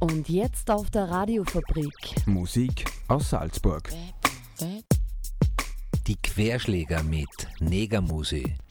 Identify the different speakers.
Speaker 1: Und jetzt auf der Radiofabrik.
Speaker 2: Musik aus Salzburg.
Speaker 3: Die Querschläger mit Negermusi.